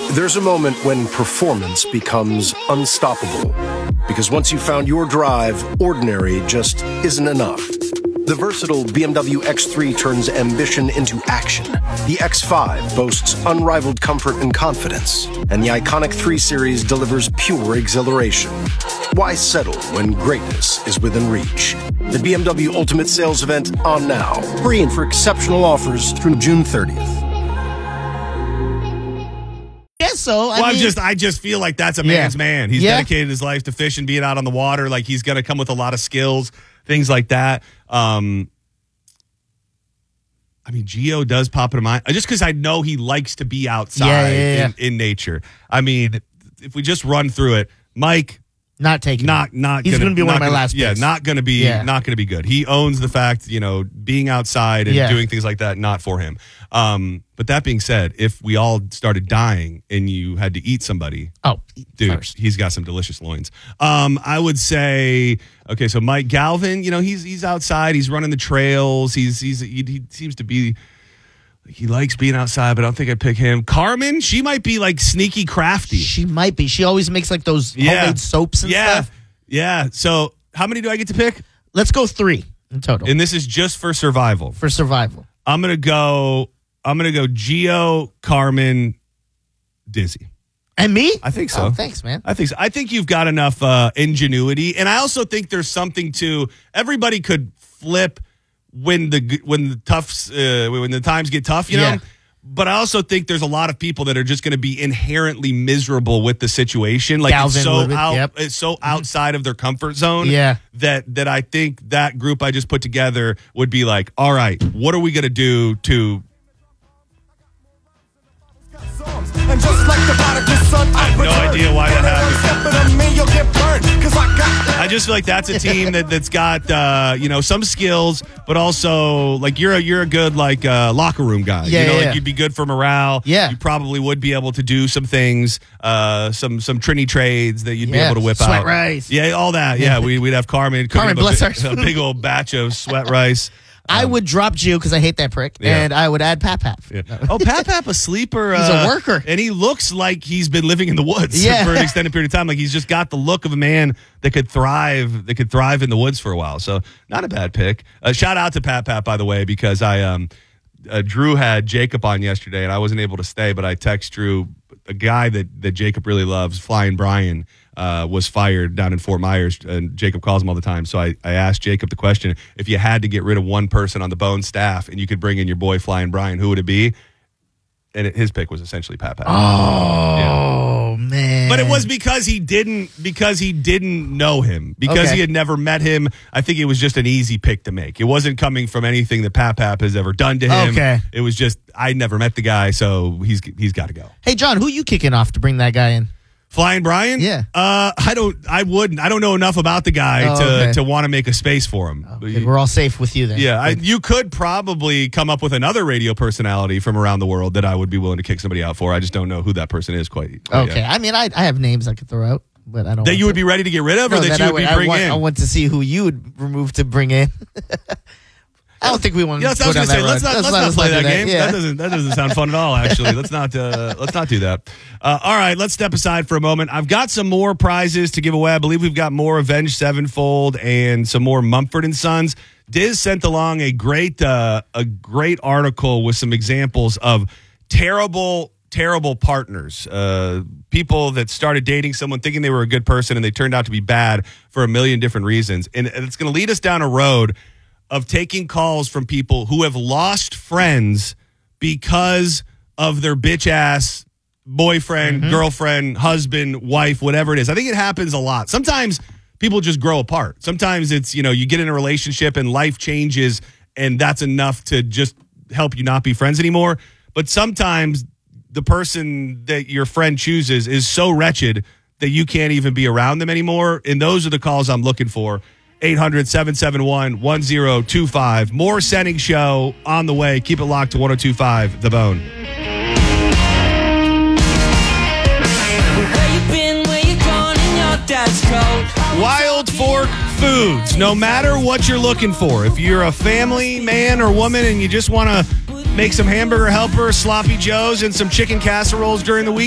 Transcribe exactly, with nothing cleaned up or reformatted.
There's a moment when performance becomes unstoppable. Because once you've found your drive, ordinary just isn't enough. The versatile B M W X three turns ambition into action. The X five boasts unrivaled comfort and confidence. And the iconic three Series delivers pure exhilaration. Why settle when greatness is within reach? The B M W Ultimate Sales Event on now. Hurry in for exceptional offers through June thirtieth. So I well, mean, I'm just, I just feel like that's a man's yeah. man. He's yeah. dedicated his life to fishing, being out on the water. Like he's going to come with a lot of skills, things like that. Um, I mean, Gio does pop into mind just because I know he likes to be outside yeah, yeah, yeah. In, in nature. I mean, if we just run through it, Mike. Not taking. Not not. He's going to be one of my gonna, last. Yeah, picks. not going to be. Yeah. Not going to be good. He owns the fact, you know, being outside and yeah. doing things like that, not for him. Um, but that being said, if we all started dying and you had to eat somebody, oh, dude, first. he's got some delicious loins. Um, I would say, okay, so Mike Galvin, you know, he's he's outside, he's running the trails, he's he's he, he seems to be. He likes being outside, but I don't think I'd pick him. Carmen, she might be like sneaky crafty. She might be. She always makes like those yeah. homemade soaps and yeah. stuff. Yeah. So how many do I get to pick? Let's go three in total. And this is just for survival. For survival. I'm gonna go. I'm gonna go. Gio, Carmen, Dizzy. And me? I think so. Oh, thanks, man. I think so. I think you've got enough uh, ingenuity, and I also think there's something to everybody could flip when the when the toughs uh, when the times get tough, you know. Yeah. But I also think there's a lot of people that are just going to be inherently miserable with the situation, like Galvin it's so bit, out, yep. it's so outside of their comfort zone. Yeah. that that I think that group I just put together would be like, all right, what are we going to do to? And just like the prodigal son, I have no idea why that happened. Me, you'll get burned, 'cause I got I just feel like that's a team that that's got uh, you know some skills, but also like you're a you're a good like uh, locker room guy. Yeah, you know, yeah, like yeah. you'd be good for morale. Yeah. You probably would be able to do some things, uh, some some Trini trades that you'd be Yeah. able to whip Sweat out. rice. Yeah, all that. Yeah, we we'd have Carmen. cooking Carmen, up a bless big, her. a big old batch of sweat rice. I would drop Gio because I hate that prick, Yeah. and I would add Pap Pap. Yeah. Oh, Pap Pap, a sleeper. He's a uh, worker. And he looks like he's been living in the woods Yeah. for an extended period of time. Like he's just got the look of a man that could thrive, that could thrive in the woods for a while. So not a bad pick. Uh, shout out to Pap Pap, by the way, because I um, uh, Drew had Jacob on yesterday, and I wasn't able to stay, but I text Drew, a guy that, that Jacob really loves, Flying Brian, Uh, was fired down in Fort Myers, and Jacob calls him all the time. So I, I asked Jacob the question, if you had to get rid of one person on the Bone staff and you could bring in your boy Flying Brian, who would it be? And it, his pick was essentially Pap Pap. Oh, Yeah. man. But it was because he didn't because he didn't know him, because Okay. he had never met him. I think it was just an easy pick to make. It wasn't coming from anything that Pap Pap has ever done to him. Okay. It was just I never met the guy, so he's he's got to go. Hey, John, who you kicking off to bring that guy in? Flying Brian? Yeah. Uh, I don't. I wouldn't. I don't know enough about the guy Oh, to okay. to want to make a space for him. Okay, we're all safe with you then. Yeah, I, you could probably come up with another radio personality from around the world that I would be willing to kick somebody out for. I just don't know who that person is quite. quite Okay. yet. I mean, I I have names I could throw out, but I don't. That want you would to. be ready to get rid of, or No, that, that you I would be I bring want, in. I want to see who you would remove to bring in. I don't think we want Yeah, to that's what I go was down gonna say. that Let's road. not let's, not play do that game. Yeah. That doesn't that doesn't sound fun at all. Actually, let's not uh, let's not do that. Uh, all right, let's step aside for a moment. I've got some more prizes to give away. I believe we've got more Avenged Sevenfold and some more Mumford and Sons. Diz sent along a great uh, a great article with some examples of terrible. Terrible partners, uh, people that started dating someone thinking they were a good person and they turned out to be bad for a million different reasons. And it's going to lead us down a road of taking calls from people who have lost friends because of their bitch ass boyfriend, Mm-hmm. girlfriend, husband, wife, whatever it is. I think it happens a lot. Sometimes people just grow apart. Sometimes it's, you know, you get in a relationship and life changes and that's enough to just help you not be friends anymore. But sometimes the person that your friend chooses is so wretched that you can't even be around them anymore. And those are the calls I'm looking for. eight hundred, seven seven one, one zero two five. More Sending Show on the way. Keep it locked to one oh two point five The Bone. Where you been, where you gone in your dad's coat? Wild Fork Foods. No matter what you're looking for, if you're a family man or woman and you just want to make some hamburger helper, sloppy joes, and some chicken casseroles during the week,